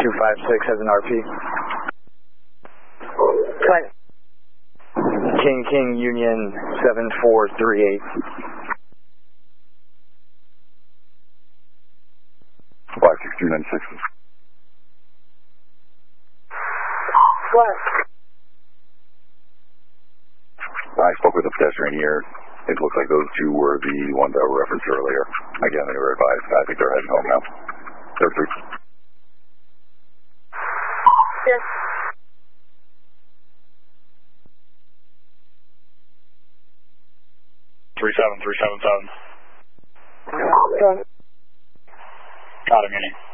256 has an RP. What? King Union 7438. Five 6296. What? I spoke with the pedestrian here. It looks like those two were the ones that were referenced earlier. Again, they were advised. I think they're heading home now. They're through. Yes. Three seven seven. Got him, Got him, Uni.